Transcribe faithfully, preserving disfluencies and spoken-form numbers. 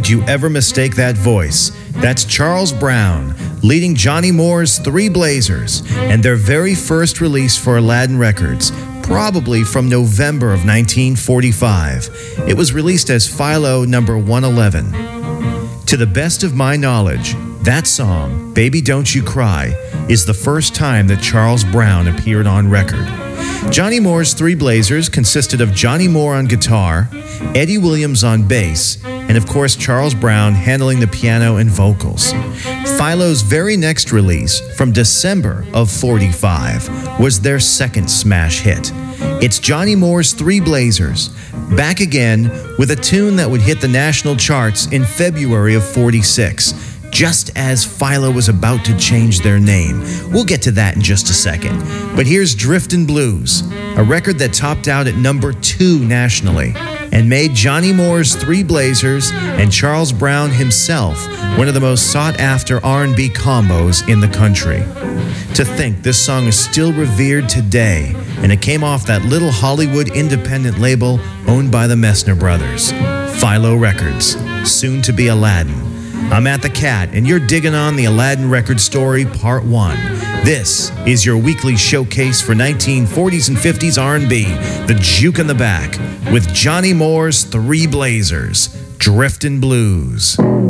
Did you ever mistake that voice? That's Charles Brown, leading Johnny Moore's Three Blazers, and their very first release for Aladdin Records, probably from November of nineteen forty-five. It was released as Philo number one eleven. To the best of my knowledge, that song, Baby Don't You Cry, is the first time that Charles Brown appeared on record. Johnny Moore's Three Blazers consisted of Johnny Moore on guitar, Eddie Williams on bass, and of course Charles Brown handling the piano and vocals. Philo's very next release, from December of forty-five, was their second smash hit. It's Johnny Moore's Three Blazers, back again with a tune that would hit the national charts in February of forty-six, just as Philo was about to change their name. We'll get to that in just a second. But here's Driftin' Blues, a record that topped out at number two nationally and made Johnny Moore's Three Blazers and Charles Brown himself one of the most sought-after R and B combos in the country. To think this song is still revered today, and it came off that little Hollywood independent label owned by the Messner brothers, Philo Records, soon to be Aladdin. I'm Matt the Cat, and you're digging on the Aladdin Record Story Part one. This is your weekly showcase for nineteen forties and fifties R and B, The Juke in the Back, with Johnny Moore's Three Blazers, Driftin' Blues.